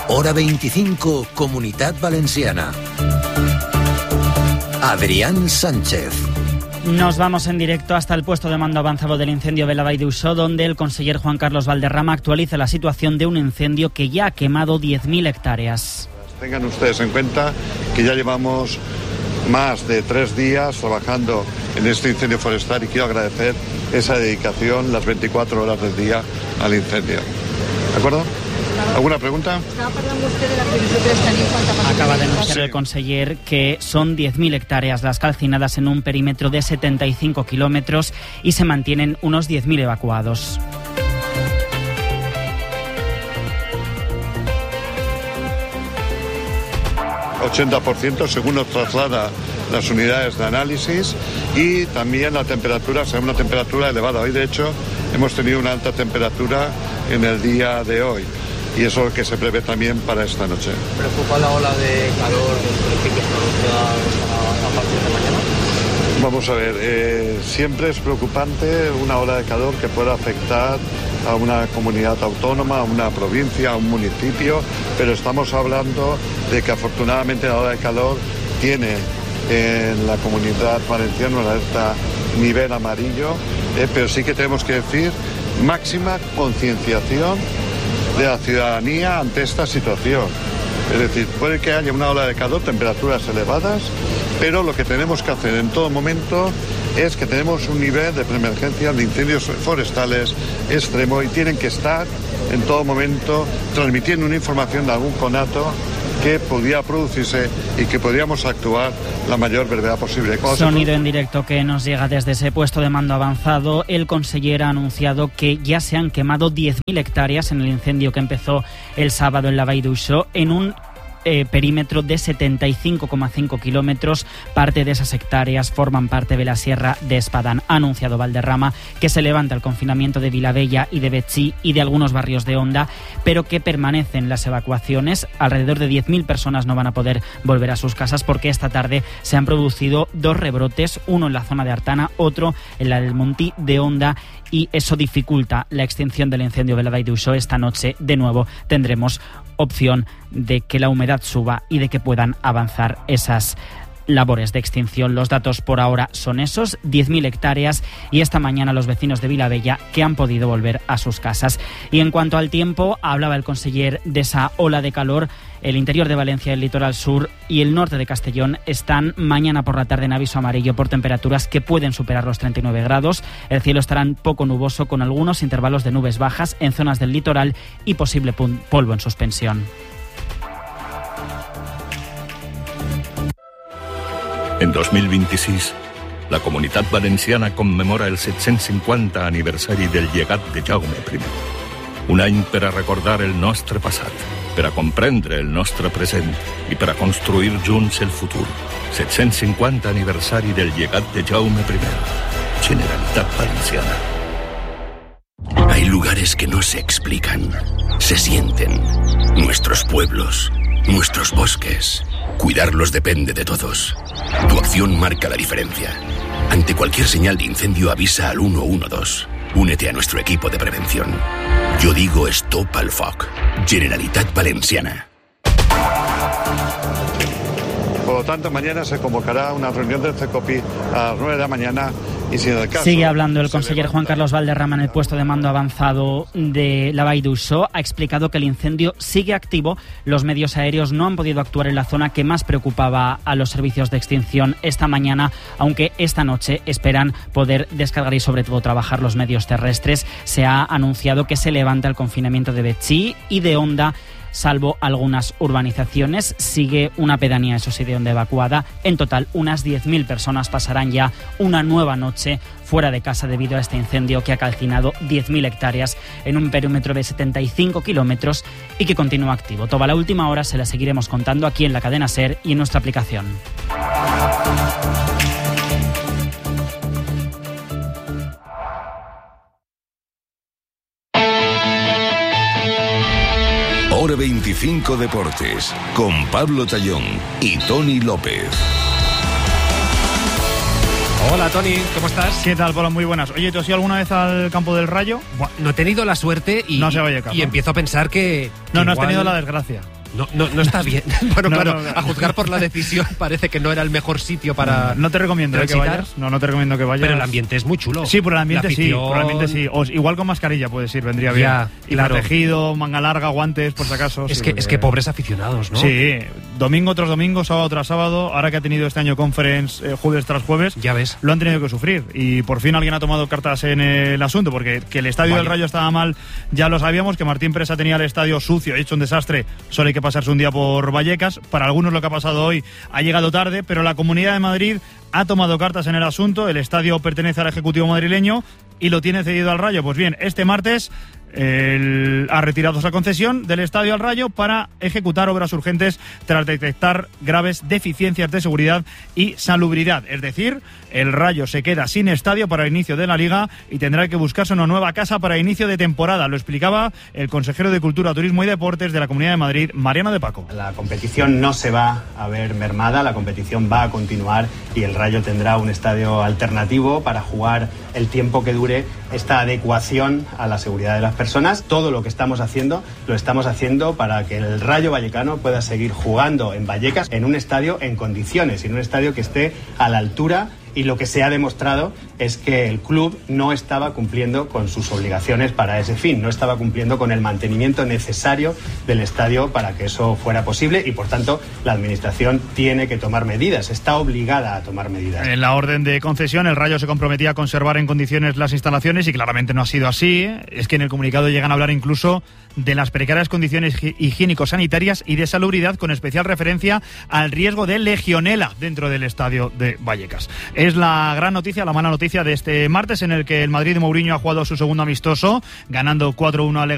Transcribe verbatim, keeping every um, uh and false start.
Hora veinticinco, Comunitat Valenciana. Adrián Sánchez. Nos vamos en directo hasta el puesto de mando avanzado del incendio de la Vall d'Uixó, donde el conseller Juan Carlos Valderrama actualiza la situación de un incendio que ya ha quemado diez mil hectáreas. Tengan ustedes en cuenta que ya llevamos más de tres días trabajando en este incendio forestal y quiero agradecer esa dedicación las veinticuatro horas del día al incendio. ¿De acuerdo? ¿Alguna pregunta? Estaba hablando usted de la previsión de esta nit. Acaba de anunciar sí. el conseller que son diez mil hectáreas las calcinadas en un perímetro de setenta y cinco kilómetros y se mantienen unos diez mil evacuados. ochenta por ciento según nos traslada las unidades de análisis, y también la temperatura será una temperatura elevada. Hoy de hecho hemos tenido una alta temperatura en el día de hoy y eso es lo que se prevé también para esta noche. ¿Preocupa la ola de calor de los municipios pronunciados a partir de mañana? Vamos a ver, eh, siempre es preocupante una ola de calor que pueda afectar a una comunidad autónoma, a una provincia, a un municipio, pero estamos hablando de que afortunadamente la ola de calor tiene en la comunidad valenciana una alerta nivel amarillo, eh, pero sí que tenemos que decir máxima concienciación de la ciudadanía ante esta situación. Es decir, puede que haya una ola de calor, temperaturas elevadas, pero lo que tenemos que hacer en todo momento es que tenemos un nivel de preemergencia de incendios forestales extremo y tienen que estar en todo momento transmitiendo una información de algún conato que podía producirse y que podríamos actuar la mayor brevedad posible. Sonido en directo que nos llega desde ese puesto de mando avanzado. El conseller ha anunciado que ya se han quemado diez mil hectáreas en el incendio que empezó el sábado en la Vall d'Uixó en un Eh, perímetro de setenta y cinco coma cinco kilómetros. Parte de esas hectáreas forman parte de la Sierra de Espadán. Ha anunciado Valderrama que se levanta el confinamiento de Vilabella y de Betxí y de algunos barrios de Onda, pero que permanecen las evacuaciones. Alrededor de diez mil personas no van a poder volver a sus casas porque esta tarde se han producido dos rebrotes, uno en la zona de Artana, otro en la del Montí de Onda, y eso dificulta la extinción del incendio de la Vall d'Uixó. Esta noche de nuevo tendremos opción de que la humedad suba y de que puedan avanzar esas labores de extinción. Los datos por ahora son esos, diez mil hectáreas, y esta mañana los vecinos de Vilabella que han podido volver a sus casas. Y en cuanto al tiempo, hablaba el conseller de esa ola de calor. El interior de Valencia, el litoral sur y el norte de Castellón están mañana por la tarde en aviso amarillo por temperaturas que pueden superar los treinta y nueve grados. El cielo estará poco nuboso con algunos intervalos de nubes bajas en zonas del litoral y posible polvo en suspensión. En dos mil vint-i-sis, la Comunitat Valenciana commemora el set-cents cinquanta aniversari del llegat de Jaume primer. Un any per a recordar el nostre passat, per a comprendre el nostre present i per a construir junts el futur. set-cents cinquanta aniversari del llegat de Jaume primer. Generalitat Valenciana. Hay lugares que no se explican, se sienten. Nuestros pueblos, nuestros bosques. Cuidarlos depende de todos. Tu acción marca la diferencia. Ante cualquier señal de incendio avisa al uno uno dos. Únete a nuestro equipo de prevención. Yo digo Stop al Foc. Generalitat Valenciana. Por lo tanto, mañana se convocará una reunión del CECOPI a las nueve de la mañana. Y si en el caso Sigue hablando el conseller Juan Carlos Valderrama en el puesto de mando avanzado de la Vall d'Uixó. Ha explicado que el incendio sigue activo. Los medios aéreos no han podido actuar en la zona que más preocupaba a los servicios de extinción esta mañana, aunque esta noche esperan poder descargar y sobre todo trabajar los medios terrestres. Se ha anunciado que se levanta el confinamiento de Betxí y de Onda, salvo algunas urbanizaciones. Sigue una pedanía, eso sí, de Onda evacuada. En total, unas diez mil personas pasarán ya una nueva noche fuera de casa debido a este incendio que ha calcinado diez mil hectáreas en un perímetro de setenta y cinco kilómetros y que continúa activo. Toda la última hora se la seguiremos contando aquí en la cadena SER y en nuestra aplicación. Hora veinticinco Deportes, con Pablo Tallón y Tony López. Hola Tony, ¿cómo estás? ¿Qué tal, Pablo? Muy buenas. Oye, ¿tú has ido alguna vez al campo del Rayo? Buah, no he tenido la suerte y, no se vaya a campo. y empiezo a pensar que... No, que no igual... has tenido la desgracia. No, no, no está bien. Bueno, No, claro, no, no. a juzgar por la decisión parece que no era el mejor sitio para No te recomiendo eh, que transitar. vayas. No, no te recomiendo que vayas. Pero el ambiente es muy chulo. Sí, por el ambiente La sí, afición. por el ambiente sí. O, igual con mascarilla puedes ir, vendría bien. Ya, y claro. protegido, manga larga, guantes, por si acaso. Es sí, que, porque- es que pobres aficionados, ¿no? Sí, domingo tras domingo, sábado tras sábado, ahora que ha tenido este año conference eh, jueves tras jueves, Ya ves. lo han tenido que sufrir. Y por fin alguien ha tomado cartas en el asunto, porque que el estadio Vaya. del Rayo estaba mal, ya lo sabíamos, que Martín Presa tenía el estadio sucio, hecho un desastre, solo hay que pasarse un día por Vallecas. Para algunos lo que ha pasado hoy ha llegado tarde, pero la Comunidad de Madrid ha tomado cartas en el asunto, el estadio pertenece al Ejecutivo madrileño y lo tiene cedido al Rayo. Pues bien, este martes el, ha retirado esa concesión del estadio al Rayo para ejecutar obras urgentes tras detectar graves deficiencias de seguridad y salubridad. Es decir, el Rayo se queda sin estadio para el inicio de la Liga y tendrá que buscarse una nueva casa para inicio de temporada. Lo explicaba el consejero de Cultura, Turismo y Deportes de la Comunidad de Madrid, Mariano de Paco. La competición no se va a ver mermada, la competición va a continuar y el Rayo tendrá un estadio alternativo para jugar el tiempo que dure esta adecuación a la seguridad de las personas. Todo lo que estamos haciendo lo estamos haciendo para que el Rayo Vallecano pueda seguir jugando en Vallecas en un estadio en condiciones, en un estadio que esté a la altura. Y lo que se ha demostrado es que el club no estaba cumpliendo con sus obligaciones para ese fin, no estaba cumpliendo con el mantenimiento necesario del estadio para que eso fuera posible y, por tanto, la Administración tiene que tomar medidas, está obligada a tomar medidas. En la orden de concesión, el Rayo se comprometía a conservar en condiciones las instalaciones y claramente no ha sido así. Es que en el comunicado llegan a hablar incluso de las precarias condiciones higiénico-sanitarias y de salubridad, con especial referencia al riesgo de legionela dentro del estadio de Vallecas. Es la gran noticia, la mala noticia de este martes, en el que el Madrid de Mourinho ha jugado su segundo amistoso, ganando cuatro uno al